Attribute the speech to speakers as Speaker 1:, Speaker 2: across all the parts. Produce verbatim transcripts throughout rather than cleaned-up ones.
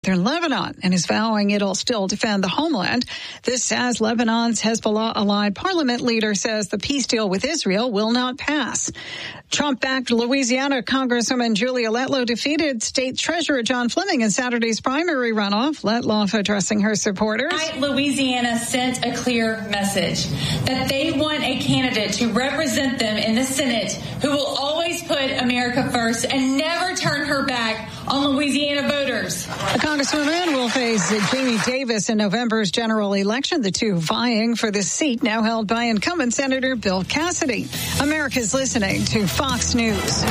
Speaker 1: in Lebanon and is vowing it'll still defend the homeland. This as Lebanon's Hezbollah-allied parliament leader says the peace deal with Israel will not pass. Trump-backed Louisiana Congresswoman Julia Letlow defeated State Treasurer John Fleming in Saturday's primary runoff. Letlow addressing her supporters.
Speaker 2: Louisiana sent a clear message that they want a candidate to represent them in the Senate who will always put America first and never turn her back on Louisiana voters.
Speaker 1: The Congresswoman will face Jamie Davis in November's general election, the two vying for the seat now held by incumbent Senator Bill Cassidy. America's listening to Fox News.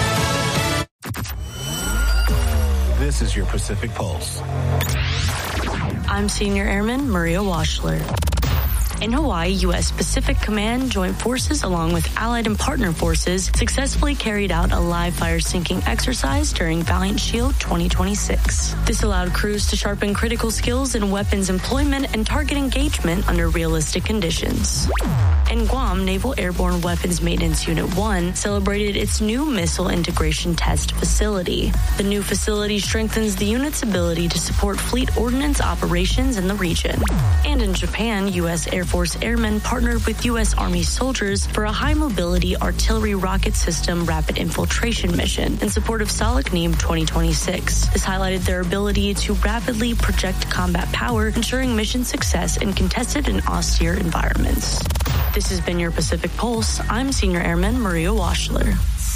Speaker 3: This is your Pacific Pulse.
Speaker 4: I'm Senior Airman Maria Washler. In Hawaii, U S Pacific Command Joint Forces, along with allied and partner forces, successfully carried out a live fire sinking exercise during Valiant Shield twenty twenty-six. This allowed crews to sharpen critical skills in weapons employment and target engagement under realistic conditions. In Guam, Naval Airborne Weapons Maintenance Unit one celebrated its new missile integration test facility. The new facility strengthens the unit's ability to support fleet ordnance operations in the region. And in Japan, U S Air Force Airmen partnered with U S Army soldiers for a high-mobility artillery rocket system rapid infiltration mission in support of Salakneem twenty twenty-six. This highlighted their ability to rapidly project combat power, ensuring mission success in contested and austere environments. This has been your Pacific Pulse. I'm Senior Airman Maria Washler.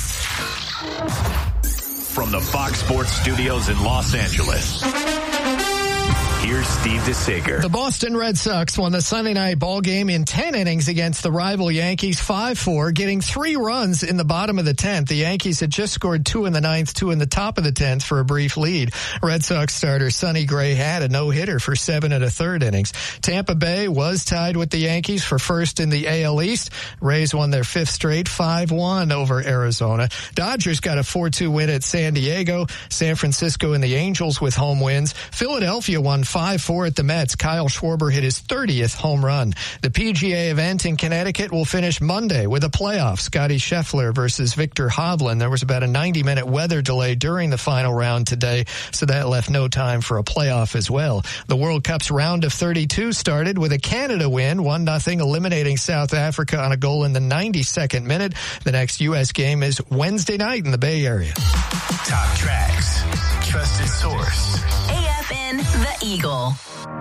Speaker 3: From the Fox Sports Studios in Los Angeles, here's Steve DeSager.
Speaker 5: The Boston Red Sox won the Sunday night ball game in ten innings against the rival Yankees five four, getting three runs in the bottom of the tenth. The Yankees had just scored two in the ninth, two in the top of the tenth for a brief lead. Red Sox starter Sonny Gray had a no-hitter for seven and a third innings. Tampa Bay was tied with the Yankees for first in the A L East. Rays won their fifth straight, five one over Arizona. Dodgers got a four two win at San Diego. San Francisco and the Angels with home wins. Philadelphia won five four at the Mets. Kyle Schwarber hit his thirtieth home run. The P G A event in Connecticut will finish Monday with a playoff. Scotty Scheffler versus Victor Hovland. There was about a ninety-minute weather delay during the final round today, so that left no time for a playoff as well. The World Cup's round of thirty-two started with a Canada win, one nothing, eliminating South Africa on a goal in the ninety-second minute. The next U S game is Wednesday night in the Bay Area.
Speaker 3: Top tracks, trusted source.
Speaker 6: A F N The Eagle.